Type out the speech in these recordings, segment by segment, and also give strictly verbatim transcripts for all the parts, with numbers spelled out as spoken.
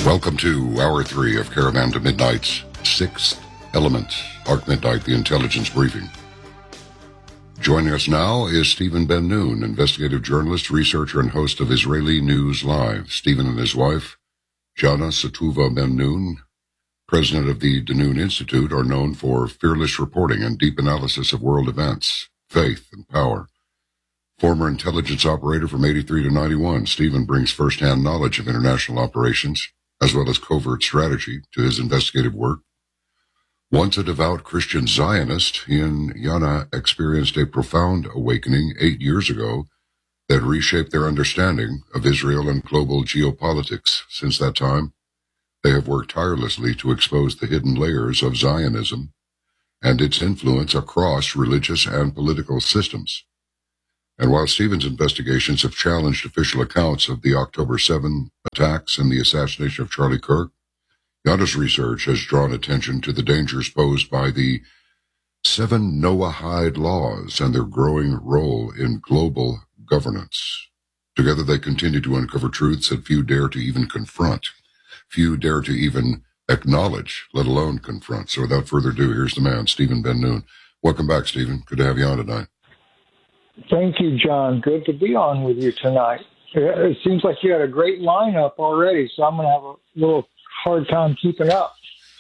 Welcome to Hour three of Caravan to Midnight's Sixth Element, Arc Midnight, the Intelligence Briefing. Joining us now is Stephen Ben-Nun, investigative journalist, researcher, and host of Israeli News Live. Stephen and his wife, Jana Satuva Ben-Nun, president of the Danoon Institute, are known for fearless reporting and deep analysis of world events, faith, and power. Former intelligence operator from eighty-three to ninety-one, Stephen brings first-hand knowledge of international operations, as well as covert strategy, to his investigative work. Once a devout Christian Zionist, he and Jana experienced a profound awakening eight years ago that reshaped their understanding of Israel and global geopolitics. Since that time, they have worked tirelessly to expose the hidden layers of Zionism and its influence across religious and political systems. And while Stephen's investigations have challenged official accounts of the October seventh attacks and the assassination of Charlie Kirk, Jana's research has drawn attention to the dangers posed by the seven Noahide laws and their growing role in global governance. Together they continue to uncover truths that few dare to even confront, few dare to even acknowledge, let alone confront. So without further ado, here's the man, Stephen Ben-Nun. Welcome back, Stephen. Good to have you on tonight. Thank you, John. Good to be on with you tonight. It seems like you had a great lineup already, so I'm going to have a little hard time keeping up.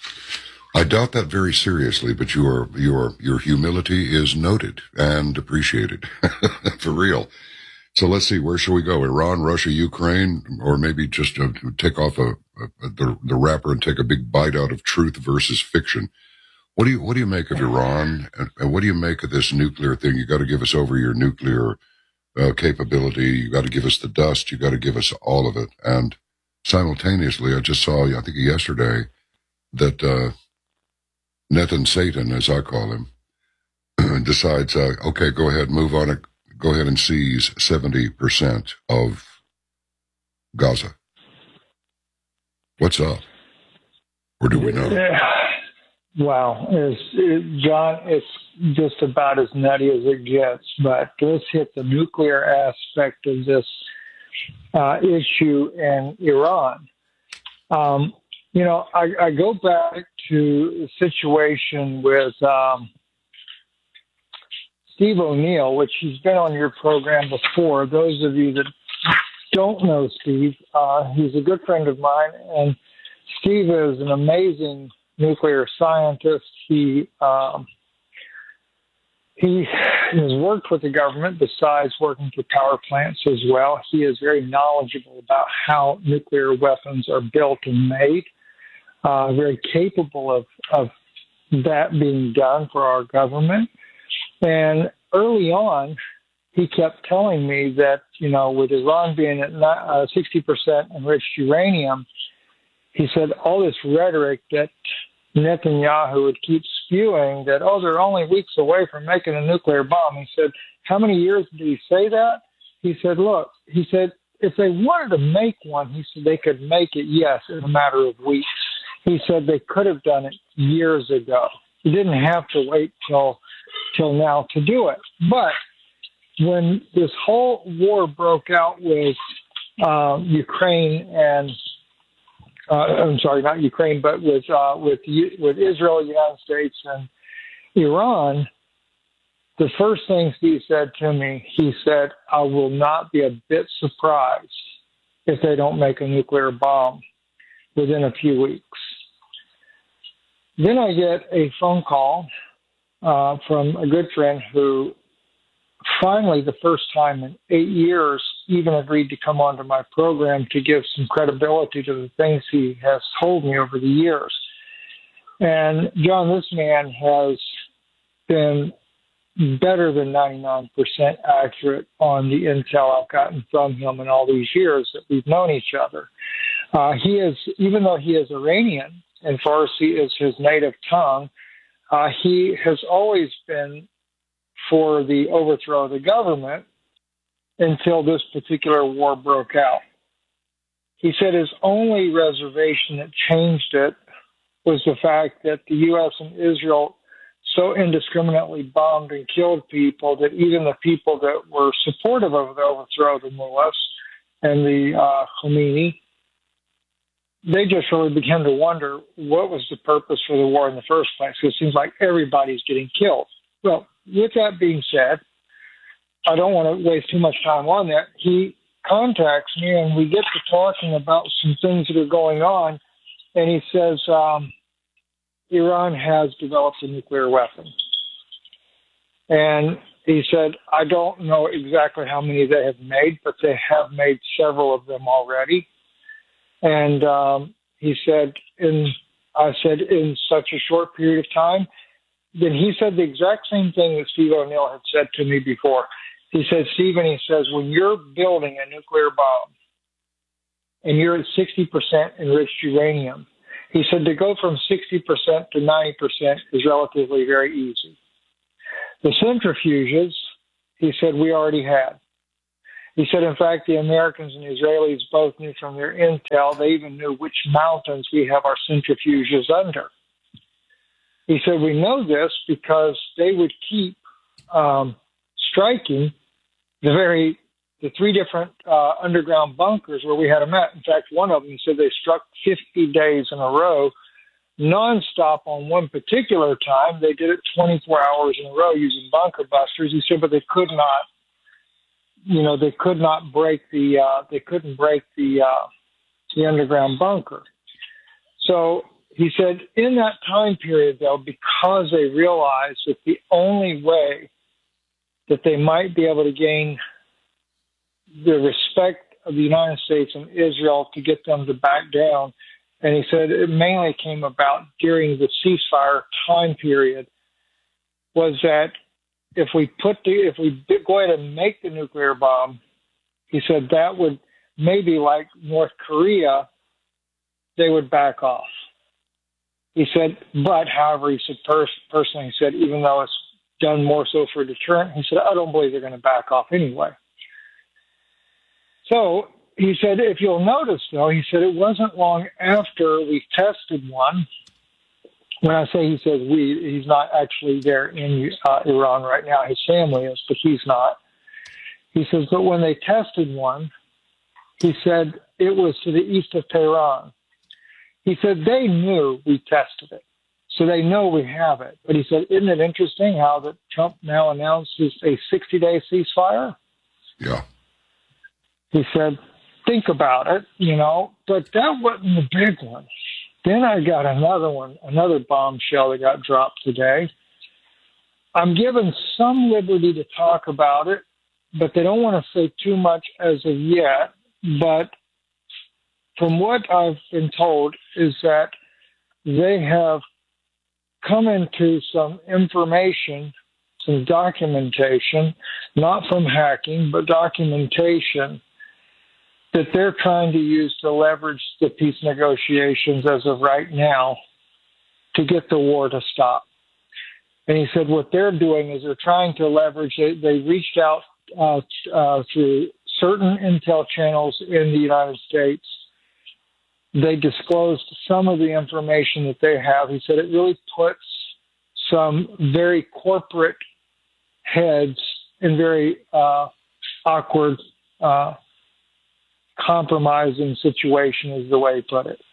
I doubt that very seriously, but your your your humility is noted and appreciated, for real. So let's see, where shall we go? Iran, Russia, Ukraine, or maybe just uh, take off a, a, the the wrapper and take a big bite out of truth versus fiction. What do you what do you make of Iran, and, and what do you make of this nuclear thing? You got to give us over your nuclear uh, capability. You got to give us the dust. You got to give us all of it. And simultaneously, I just saw, I think yesterday, that uh, Netan Satan, as I call him, decides, uh, okay, go ahead, move on, go ahead and seize seventy percent of Gaza. What's up? Or do we know? Wow, it's, it, John, it's just about as nutty as it gets. But let's hit the nuclear aspect of this uh, issue in Iran. Um, you know, I, I go back to the situation with um, Steve O'Neill, which he's been on your program before. Those of you that don't know Steve, uh, he's a good friend of mine, and Steve is an amazing nuclear scientist. He um, he has worked with the government besides working for power plants as well. He is very knowledgeable about how nuclear weapons are built and made, uh, very capable of, of that being done for our government. And early on, he kept telling me that, you know, with Iran being at uh, sixty percent enriched uranium, he said all this rhetoric that Netanyahu would keep spewing that, oh, they're only weeks away from making a nuclear bomb. He said, how many years did he say that? He said, look, he said, if they wanted to make one, he said they could make it, yes, in a matter of weeks. He said they could have done it years ago. He didn't have to wait till till now to do it. But when this whole war broke out with uh, Ukraine and Uh, I'm sorry, not Ukraine, but with uh, with with Israel, United States, and Iran, the first things he said to me, he said, I will not be a bit surprised if they don't make a nuclear bomb within a few weeks. Then I get a phone call uh, from a good friend who finally, the first time in eight years, even agreed to come onto my program to give some credibility to the things he has told me over the years. And John, this man has been better than ninety-nine percent accurate on the intel I've gotten from him in all these years that we've known each other. Uh, he is, even though he is Iranian and Farsi is his native tongue, uh, he has always been for the overthrow of the government until this particular war broke out. He said his only reservation that changed it was the fact that the U S and Israel so indiscriminately bombed and killed people that even the people that were supportive of the overthrow, the mullahs and the uh, Khomeini, they just really began to wonder what was the purpose for the war in the first place. Because it seems like everybody's getting killed. Well, with that being said, I don't want to waste too much time on that. He contacts me, and we get to talking about some things that are going on, and he says um, Iran has developed a nuclear weapon. And he said, I don't know exactly how many they have made, but they have made several of them already. And um, he said, in, I said, in such a short period of time. Then he said the exact same thing that Steve O'Neill had said to me before. He said, Stephen, he says, when you're building a nuclear bomb and you're at sixty percent enriched uranium, he said to go from sixty percent to ninety percent is relatively very easy. The centrifuges, he said, we already had. He said, in fact, the Americans and Israelis both knew from their intel, they even knew which mountains we have our centrifuges under. He said, we know this because they would keep um, striking the very, the three different uh, underground bunkers where we had them at. In fact, one of them, he said they struck fifty days in a row, nonstop on one particular time. They did it twenty-four hours in a row using bunker busters. He said, but they could not, you know, they could not break the, uh, they couldn't break the, uh, the underground bunker. So he said, in that time period, though, because they realized that the only way that they might be able to gain the respect of the United States and Israel to get them to back down, and he said it mainly came about during the ceasefire time period, was that if we put the, if we go ahead and make the nuclear bomb, he said that would maybe like North Korea, they would back off. He said, but however, he said pers- personally, he said, even though it's done more so for deterrent, he said, I don't believe they're going to back off anyway. So he said, if you'll notice, though, he said it wasn't long after we tested one. When I say he says we, he's not actually there in uh, Iran right now. His family is, but he's not. He says, but when they tested one, he said it was to the east of Tehran. He said they knew we tested it, so they know we have it. But he said, isn't it interesting how that Trump now announces a sixty-day ceasefire? Yeah. He said, think about it, you know, but that wasn't the big one. Then I got another one, another bombshell that got dropped today. I'm given some liberty to talk about it, but they don't want to say too much as of yet. But from what I've been told is that they have come into some information, some documentation, not from hacking, but documentation that they're trying to use to leverage the peace negotiations as of right now to get the war to stop. And he said what they're doing is they're trying to leverage, they, they reached out uh, uh, through certain intel channels in the United States. They disclosed some of the information that they have. He said it really puts some very corporate heads in very uh, awkward, uh, compromising situation is the way he put it.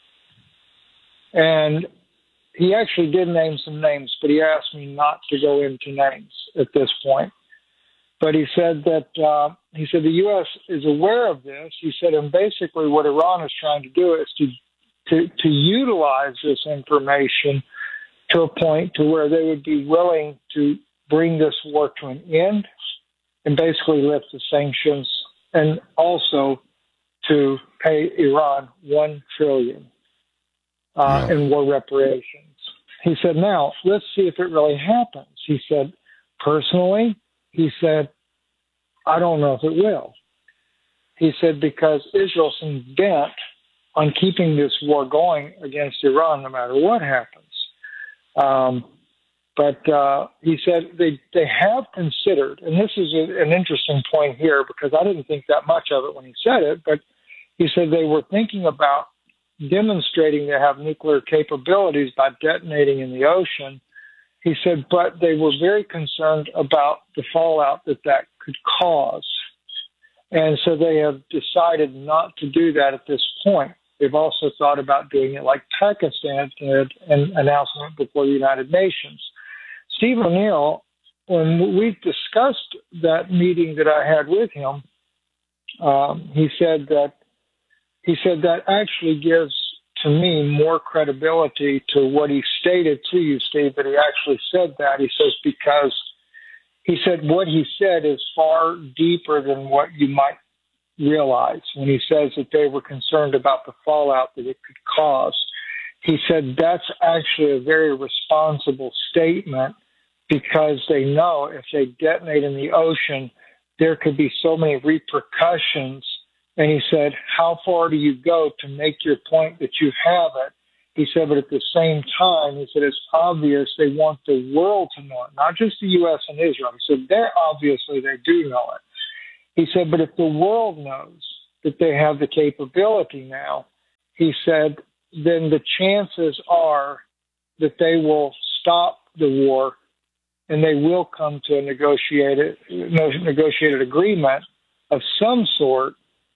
And he actually did name some names, but he asked me not to go into names at this point. But he said that, uh, he said the U S is aware of this. He said, and basically what Iran is trying to do is to, to, to utilize this information to a point to where they would be willing to bring this war to an end and basically lift the sanctions and also to pay Iran one trillion dollars uh, yeah. in war reparations. He said, now, let's see if it really happens. He said, personally, he said, I don't know if it will. He said, because Israel seems bent on keeping this war going against Iran no matter what happens. Um, but uh, he said they, they have considered, and this is a, an interesting point here because I didn't think that much of it when he said it, but he said they were thinking about demonstrating they have nuclear capabilities by detonating in the ocean. He said, but they were very concerned about the fallout that that could cause. And so they have decided not to do that at this point. they've also thought about doing it like Pakistan did and announcing it before the United Nations. Steve O'Neill, when we discussed that meeting that I had with him, um, he said that he said that actually gives to me more credibility to what he stated to you, Steve, that he actually said that. He says because he said what he said is far deeper than what you might realize when he says that they were concerned about the fallout that it could cause. He said that's actually a very responsible statement because they know if they detonate in the ocean, there could be so many repercussions. And he said, how far do you go to make your point that you have it? He said, but at the same time, he said, it's obvious they want the world to know it, not just the U S and Israel. He said, they're obviously they do know it. He said, but if the world knows that they have the capability now, he said, then the chances are that they will stop the war and they will come to a negotiated, negotiated agreement of some sort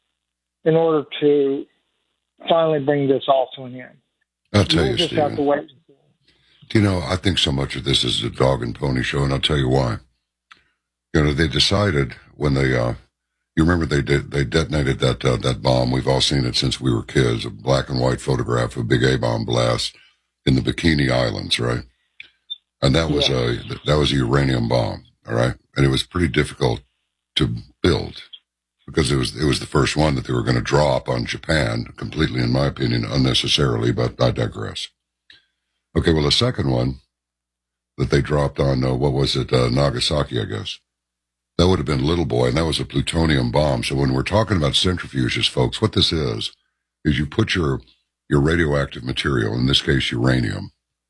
in order to finally bring this all to an end. I'll tell we'll you, just Stephen, have to wait. You know, I think so much of this is a dog and pony show, and I'll tell you why. You know, they decided when they, uh, you remember they did, they detonated that, uh, that bomb. We've all seen it since we were kids, a black and white photograph of a big A-bomb blast in the Bikini Islands, right? And that was yeah. a, that was a uranium bomb, all right? And it was pretty difficult to build because it was, it was the first one that they were going to drop on Japan, completely, in my opinion, unnecessarily, but I digress. Okay, well, the second one that they dropped on, uh, what was it, uh, Nagasaki, I guess. That would have been Little Boy, and that was a plutonium bomb. So when we're talking about centrifuges, folks, what this is, is you put your, your radioactive material, in this case uranium.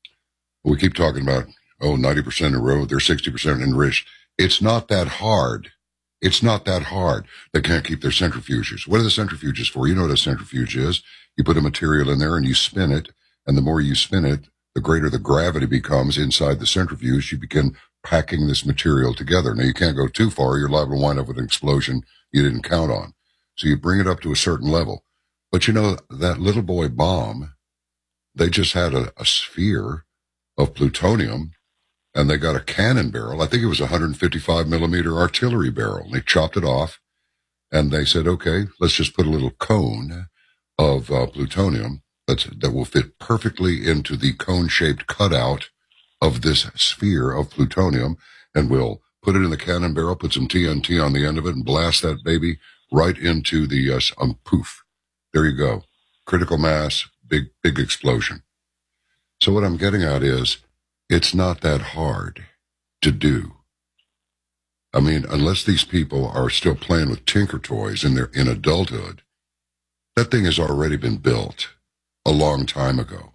We keep talking about, oh, ninety percent enriched, they're sixty percent enriched. It's not that hard. It's not that hard. They can't keep their centrifuges. What are the centrifuges for? You know what a centrifuge is. You put a material in there and you spin it, and the more you spin it, the greater the gravity becomes inside the centrifuge. You begin packing this material together. Now, you can't go too far. You're liable to wind up with an explosion you didn't count on. So you bring it up to a certain level. But you know, that Little Boy bomb, they just had a, a sphere of plutonium, and they got a cannon barrel. I think it was a one hundred fifty-five millimeter artillery barrel. And they chopped it off, and they said, okay, let's just put a little cone of uh, plutonium that's, that will fit perfectly into the cone-shaped cutout of this sphere of plutonium, and we'll put it in the cannon barrel, put some T N T on the end of it, and blast that baby right into the, uh, um, poof. There you go. Critical mass, big, big explosion. So what I'm getting at is, it's not that hard to do. I mean, unless these people are still playing with Tinker Toys in their, in adulthood, that thing has already been built a long time ago.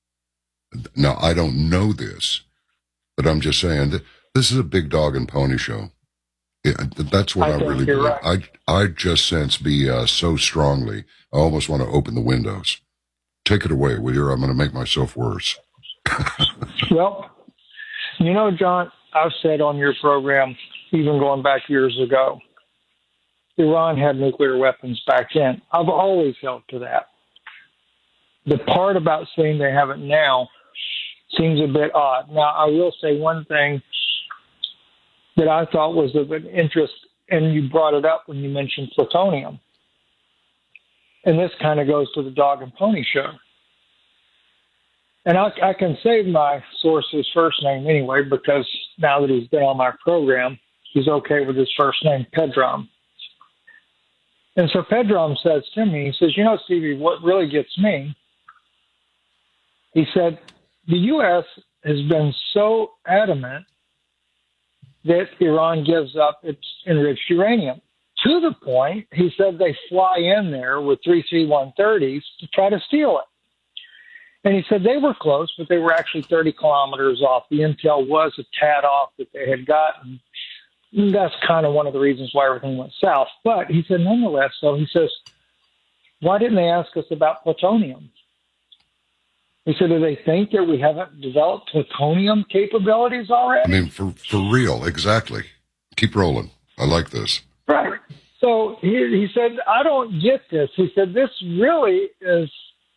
Now, I don't know this, but I'm just saying that this is a big dog and pony show. Yeah, that's what I, I really believe. Right. I, I just sense B S so strongly, I almost want to open the windows. Take it away, will you? I'm going to make myself worse. Well, you know, John, I've said on your program, even going back years ago, Iran had nuclear weapons back then. I've always held to that. The part about saying they have it now seems a bit odd. Now, I will say one thing that I thought was of an interest, and you brought it up when you mentioned plutonium. And this kind of goes to the dog and pony show. And I, I can save my source's first name anyway, because now that he's been on my program, he's okay with his first name, Pedram. And so Pedram says to me, he says, you know, Stevie, what really gets me, he said, the U S has been so adamant that Iran gives up its enriched uranium. To the point, he said they fly in there with three C one thirties to try to steal it. And he said they were close, but they were actually thirty kilometers off. The intel was a tad off that they had gotten. And that's kind of one of the reasons why everything went south. But he said, nonetheless, so he says, why didn't they ask us about plutonium? He said, do they think that we haven't developed plutonium capabilities already? I mean, for, for real, exactly. Keep rolling. I like this. Right. So he, he said, I don't get this. He said, this really is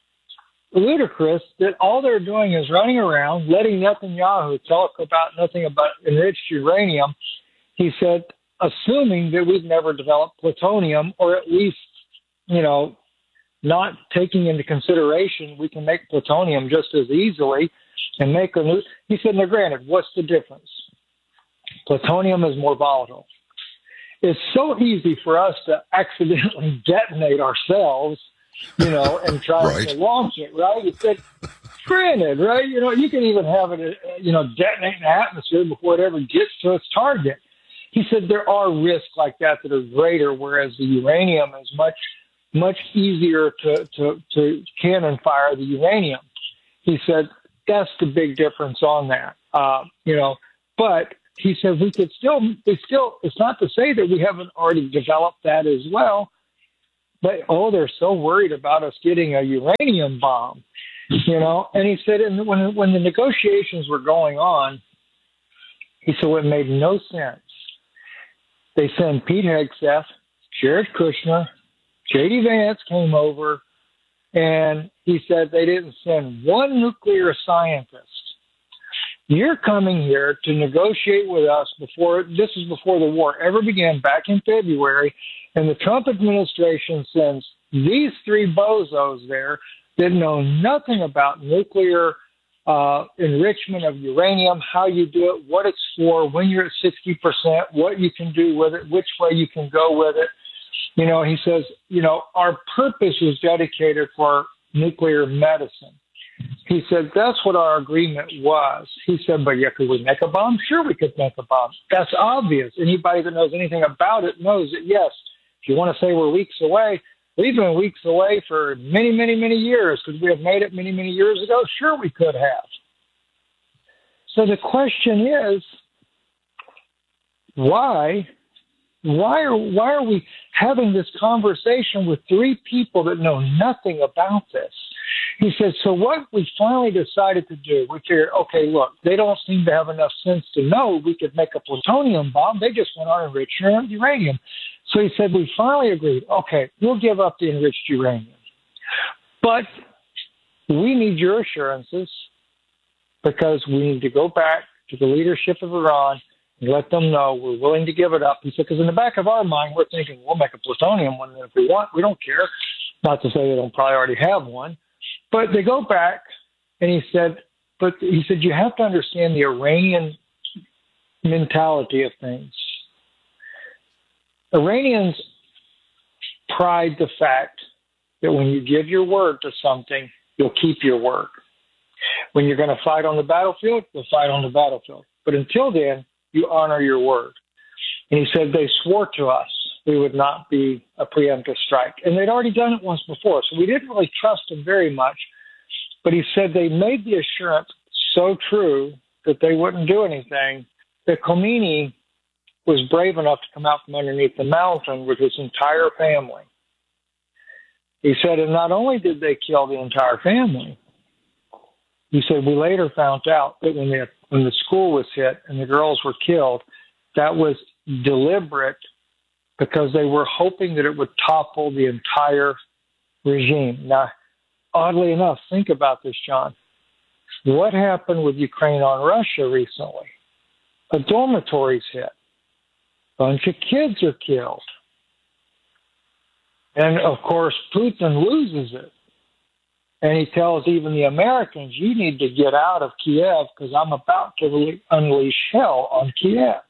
ludicrous that all they're doing is running around, letting Netanyahu talk about nothing about enriched uranium. He said, assuming that we've never developed plutonium, or at least, you know, not taking into consideration we can make plutonium just as easily and make a new. He said, now granted, what's the difference? Plutonium is more volatile. It's so easy for us to accidentally detonate ourselves, you know, and try right. to launch it, right? He said, granted, right? You know, you can even have it, you know, detonate in the atmosphere before it ever gets to its target. He said there are risks like that that are greater, whereas the uranium is much, much easier to, to, to cannon fire the uranium. He said that's the big difference on that, uh, you know, but he said we could still, we still, it's not to say that we haven't already developed that as well, but, oh, they're so worried about us getting a uranium bomb, you know. And he said and when, when the negotiations were going on, he said, well, it made no sense. They sent Pete Hegseth, Jared Kushner, J D Vance came over, and he said they didn't send one nuclear scientist. You're coming here to negotiate with us before, this is before the war ever began back in February, and the Trump administration sends these three bozos there that know nothing about nuclear uh, enrichment of uranium, how you do it, what it's for, when you're at sixty percent, what you can do with it, which way you can go with it. You know, he says, you know, our purpose is dedicated for nuclear medicine. He said, that's what our agreement was. He said, but yeah, could we make a bomb? Sure, we could make a bomb. That's obvious. Anybody that knows anything about it knows that, yes, if you want to say we're weeks away, we've been weeks away for many, many, many years. Could we have made it many, many years ago? Sure, we could have. So the question is, why? Why are why are we having this conversation with three people that know nothing about this? He said, so what we finally decided to do, we figured, okay, look, they don't seem to have enough sense to know we could make a plutonium bomb. They just want to enrich uranium. So he said, we finally agreed, okay, we'll give up the enriched uranium. But we need your assurances because we need to go back to the leadership of Iran and let them know we're willing to give it up. He said, because in the back of our mind, we're thinking we'll make a plutonium one if we want. We don't care. Not to say they don't probably already have one. But they go back, and he said, but he said, you have to understand the Iranian mentality of things. Iranians pride the fact that when you give your word to something, you'll keep your word. When you're going to fight on the battlefield, you'll fight on the battlefield. But until then, you honor your word. And he said they swore to us we would not be a preemptive strike. And they'd already done it once before, so we didn't really trust them very much. But he said they made the assurance so true that they wouldn't do anything that Khomeini was brave enough to come out from underneath the mountain with his entire family. He said, and not only did they kill the entire family, he said, we later found out that when the, when the school was hit and the girls were killed, that was deliberate because they were hoping that it would topple the entire regime. Now, oddly enough, think about this, John. What happened with Ukraine on Russia recently? A dormitory's hit. A bunch of kids are killed. And, of course, Putin loses it. And he tells even the Americans, you need to get out of Kiev because I'm about to unleash hell on Kiev.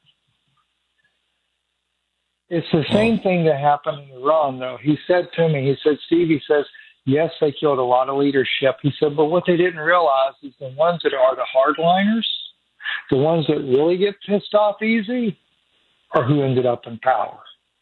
It's the same thing that happened in Iran, though. He said to me, he said, Steve, he says, yes, they killed a lot of leadership. He said, but what they didn't realize is the ones that are the hardliners, the ones that really get pissed off easy, are who ended up in power.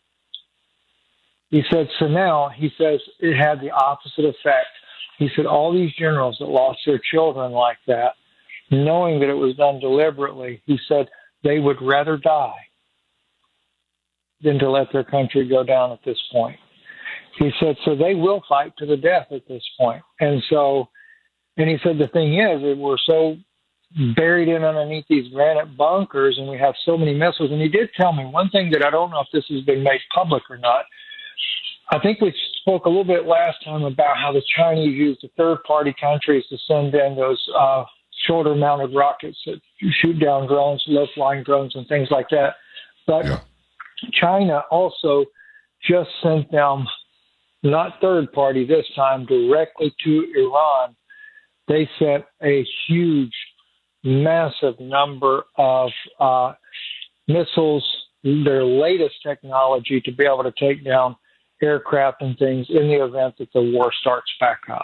He said, so now, he says, it had the opposite effect. He said, all these generals that lost their children like that, knowing that it was done deliberately, he said, they would rather die than to let their country go down at this point. He said, so they will fight to the death at this point. And so, and he said, the thing is, that we're so buried in underneath these granite bunkers, and we have so many missiles. And he did tell me one thing that I don't know if this has been made public or not. I think we spoke a little bit last time about how the Chinese use the third-party countries to send in those uh, shoulder-mounted rockets that shoot down drones, low-flying drones, and things like that. But yeah. China also just sent them, not third-party this time, directly to Iran. They sent a huge, massive number of uh, missiles, their latest technology to be able to take down aircraft and things in the event that the war starts back up.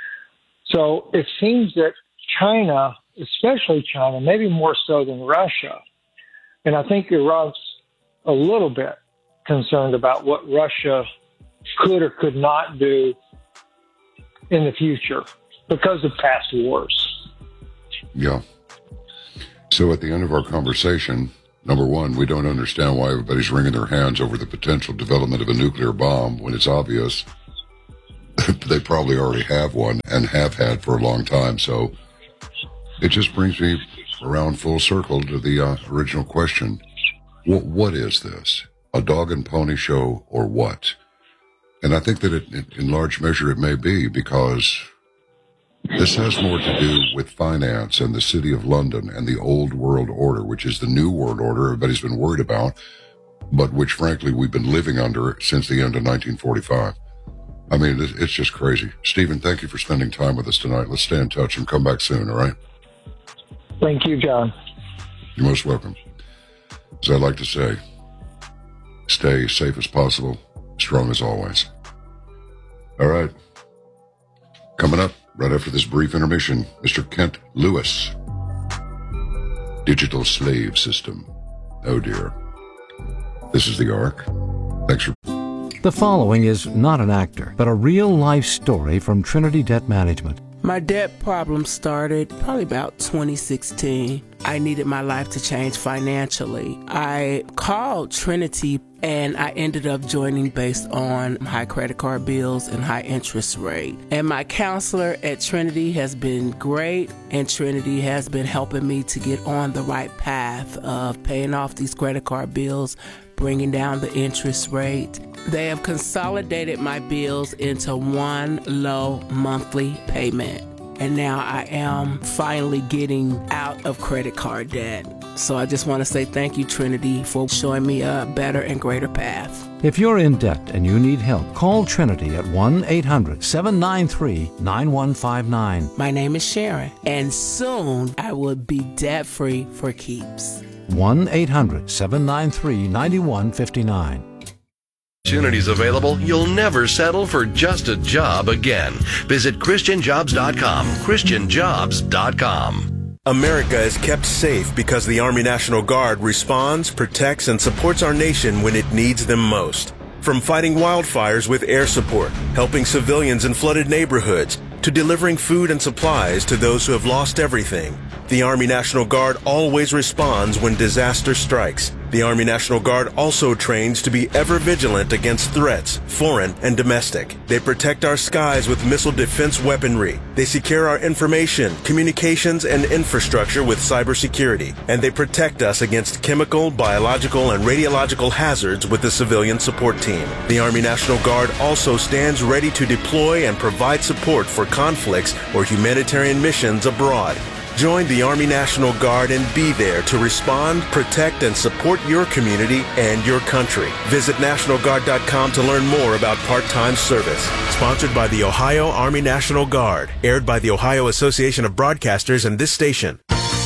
So it seems that China, especially China, maybe more so than Russia, and I think Iran's a little bit concerned about what Russia could or could not do in the future because of past wars. Yeah. So at the end of our conversation, number one, we don't understand why everybody's wringing their hands over the potential development of a nuclear bomb when it's obvious they probably already have one and have had for a long time. So it just brings me around full circle to the uh, original question. What, what is this? A dog and pony show or what? And I think that it, it, in large measure it may be, because this has more to do with finance and the City of London and the old world order, which is the new world order everybody's been worried about, but which, frankly, we've been living under since the end of nineteen forty-five. I mean, it's just crazy. Stephen, thank you for spending time with us tonight. Let's stay in touch and come back soon, all right? Thank you, John. You're most welcome. As I like to say, stay safe as possible, strong as always. All right. Coming up, right after this brief intermission, Mister Kent Lewis. Digital slave system. Oh, dear. This is The Ark. Thanks for... The following is not an actor, but a real-life story from Trinity Debt Management. My debt problem started probably about twenty sixteen. I needed my life to change financially. I called Trinity and I ended up joining based on high credit card bills and high interest rate. And my counselor at Trinity has been great, and Trinity has been helping me to get on the right path of paying off these credit card bills, bringing down the interest rate. They have consolidated my bills into one low monthly payment. And now I am finally getting out of credit card debt. So I just want to say thank you, Trinity, for showing me a better and greater path. If you're in debt and you need help, call Trinity at one eight hundred seven nine three nine one five nine. My name is Sharon, and soon I will be debt-free for keeps. one eight hundred seven nine three nine one five nine. Opportunities available, you'll never settle for just a job again. Visit Christian Jobs dot com. Christian Jobs dot com. America is kept safe because the Army National Guard responds, protects, and supports our nation when it needs them most. From fighting wildfires with air support, helping civilians in flooded neighborhoods, to delivering food and supplies to those who have lost everything, the Army National Guard always responds when disaster strikes. The Army National Guard also trains to be ever vigilant against threats, foreign and domestic. They protect our skies with missile defense weaponry. They secure our information, communications, and infrastructure with cybersecurity. And they protect us against chemical, biological, and radiological hazards with the civilian support team. The Army National Guard also stands ready to deploy and provide support for conflicts or humanitarian missions abroad. Join the Army National Guard and be there to respond, protect, and support your community and your country. Visit National Guard dot com to learn more about part-time service. Sponsored by the Ohio Army National Guard. Aired by the Ohio Association of Broadcasters and this station.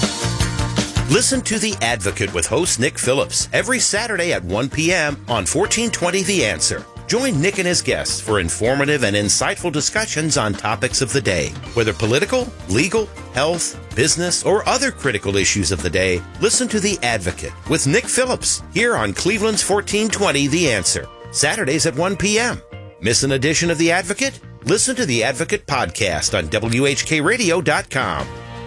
Listen to The Advocate with host Nick Phillips every Saturday at one p.m. on fourteen twenty The Answer. Join Nick and his guests for informative and insightful discussions on topics of the day. Whether political, legal, health, business, or other critical issues of the day, listen to The Advocate with Nick Phillips here on Cleveland's fourteen twenty The Answer. Saturdays at one p.m. Miss an edition of The Advocate? Listen to The Advocate podcast on W H K radio dot com.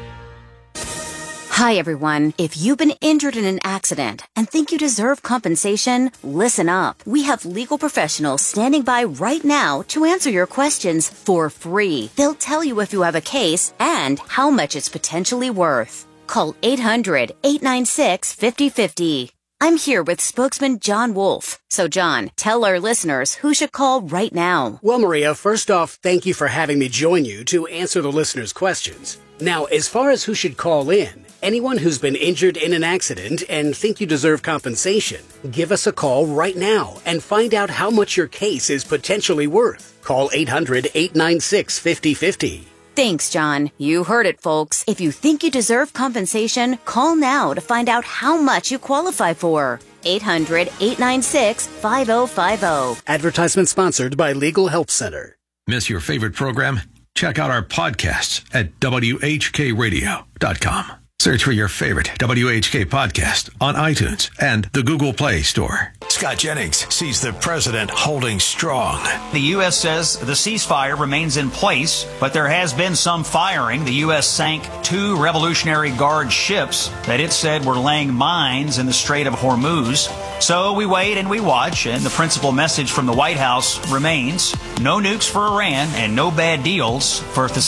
Hi, everyone. If you've been injured in an accident and think you deserve compensation, listen up. We have legal professionals standing by right now to answer your questions for free. They'll tell you if you have a case and how much it's potentially worth. call eight hundred, eight nine six, five oh five oh. I'm here with spokesman John Wolf. So, John, tell our listeners who should call right now. Well, Maria, first off, thank you for having me join you to answer the listeners' questions. Now, as far as who should call in, anyone who's been injured in an accident and think you deserve compensation, give us a call right now and find out how much your case is potentially worth. Call eight hundred, eight nine six, five oh five oh. Thanks, John. You heard it, folks. If you think you deserve compensation, call now to find out how much you qualify for. eight hundred, eight nine six, five oh five oh. Advertisement sponsored by Legal Help Center. Miss your favorite program? Check out our podcasts at W H K radio dot com. Search for your favorite W H K podcast on iTunes and the Google Play Store. Scott Jennings sees the president holding strong. The U S says the ceasefire remains in place, but there has been some firing. The U S sank two Revolutionary Guard ships that it said were laying mines in the Strait of Hormuz. So we wait and we watch, and the principal message from the White House remains: no nukes for Iran and no bad deals for